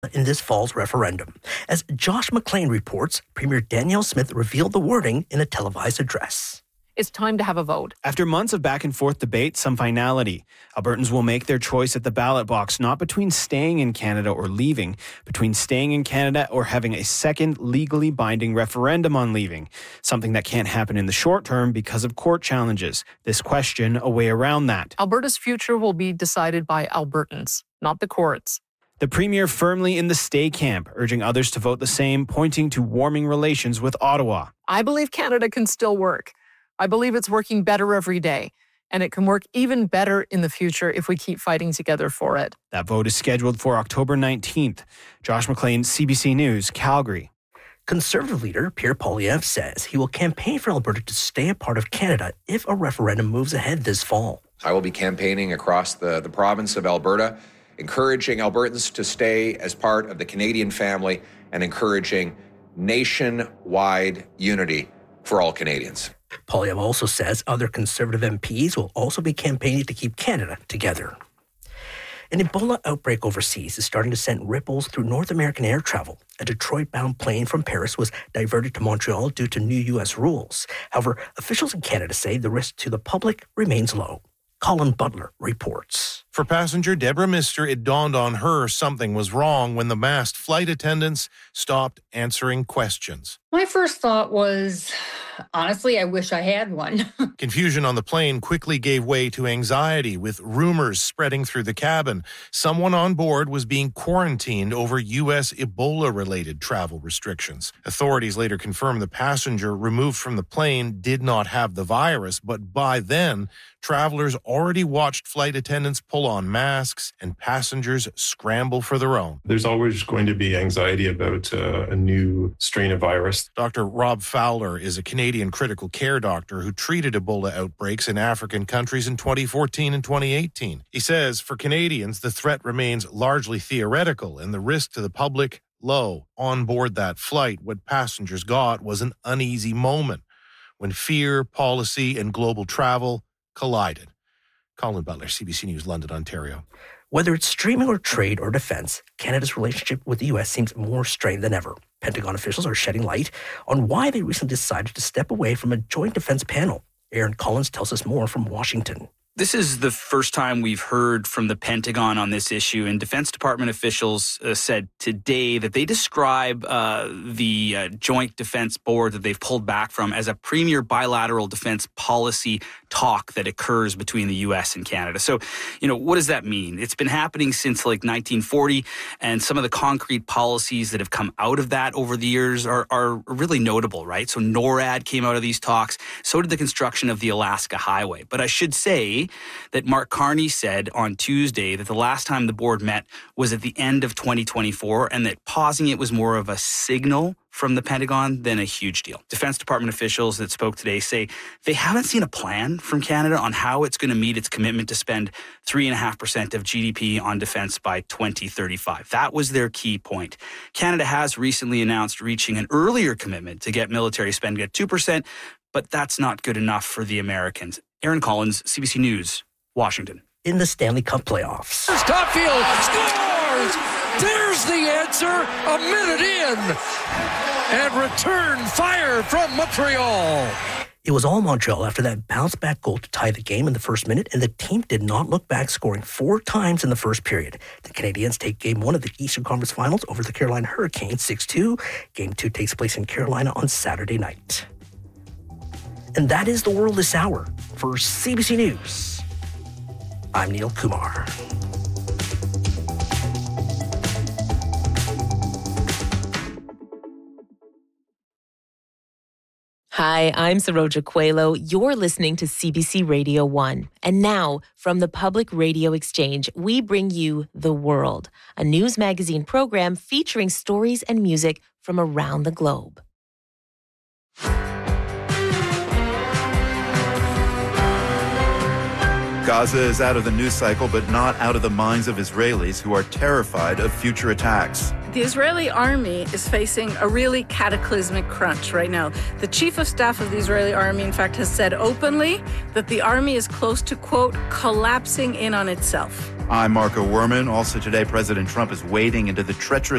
in this fall's referendum. As Josh McLean reports, Premier Danielle Smith revealed the wording in a televised address. It's time to have a vote. After months of back and forth debate, some finality. Albertans will make their choice at the ballot box, not between staying in Canada or leaving, between staying in Canada or having a second legally binding referendum on leaving, something that can't happen in the short term because of court challenges. This question, a way around that. Alberta's future will be decided by Albertans, not the courts. The Premier firmly in the stay camp, urging others to vote the same, pointing to warming relations with Ottawa. I believe Canada can still work. I believe it's working better every day, and it can work even better in the future if we keep fighting together for it. That vote is scheduled for October 19th. Josh McLean, CBC News, Calgary. Conservative leader Pierre Poilievre says he will campaign for Alberta to stay a part of Canada if a referendum moves ahead this fall. I will be campaigning across the province of Alberta, encouraging Albertans to stay as part of the Canadian family and encouraging nationwide unity for all Canadians. Poilievre also says other Conservative MPs will also be campaigning to keep Canada together. An Ebola outbreak overseas is starting to send ripples through North American air travel. A Detroit-bound plane from Paris was diverted to Montreal due to new U.S. rules. However, officials in Canada say the risk to the public remains low. Colin Butler reports. For passenger Deborah Mister, it dawned on her something was wrong when the masked flight attendants stopped answering questions. My first thought was, honestly, I wish I had one. Confusion on the plane quickly gave way to anxiety, with rumors spreading through the cabin. Someone on board was being quarantined over U.S. Ebola-related travel restrictions. Authorities later confirmed the passenger removed from the plane did not have the virus, but by then, travelers already watched flight attendants pull on masks and passengers scramble for their own. There's always going to be anxiety about a new strain of virus. Dr. Rob Fowler is a Canadian critical care doctor who treated Ebola outbreaks in African countries in 2014 and 2018. He says for Canadians, the threat remains largely theoretical and the risk to the public low. On board that flight, what passengers got was an uneasy moment when fear, policy, and global travel collided. Colin Butler, CBC News, London, Ontario. Whether it's streaming or trade or defense, Canada's relationship with the U.S. seems more strained than ever. Pentagon officials are shedding light on why they recently decided to step away from a joint defense panel. Aaron Collins tells us more from Washington. This is the first time we've heard from the Pentagon on this issue, and Defense Department officials said today that they describe the Joint Defense Board that they've pulled back from as a premier bilateral defense policy talk that occurs between the U.S. and Canada. So, what does that mean? It's been happening since 1940, and some of the concrete policies that have come out of that over the years are really notable, right? So NORAD came out of these talks. So did the construction of the Alaska Highway. But I should say that Mark Carney said on Tuesday that the last time the board met was at the end of 2024 and that pausing it was more of a signal from the Pentagon than a huge deal. Defense Department officials that spoke today say they haven't seen a plan from Canada on how it's going to meet its commitment to spend 3.5% of GDP on defense by 2035. That was their key point. Canada has recently announced reaching an earlier commitment to get military spending at 2%, but that's not good enough for the Americans. Aaron Collins, CBC News, Washington. In the Stanley Cup playoffs. Caufield scores! There's the answer, a minute in. And return fire from Montreal. It was all Montreal after that bounce-back goal to tie the game in the first minute, and the team did not look back, scoring 4 times in the first period. The Canadiens take Game 1 of the Eastern Conference Finals over the Carolina Hurricanes 6-2. Game 2 takes place in Carolina on Saturday night. And that is the world this hour. For CBC News, I'm Neil Kumar. Hi, I'm Saroja Coelho. You're listening to CBC Radio 1. And now, from the Public Radio Exchange, we bring you The World, a news magazine program featuring stories and music from around the globe. Gaza is out of the news cycle, but not out of the minds of Israelis who are terrified of future attacks. The Israeli army is facing a really cataclysmic crunch right now. The chief of staff of the Israeli army, in fact, has said openly that the army is close to, quote, collapsing in on itself. I'm Marco Werman. Also today, President Trump is wading into the treacherous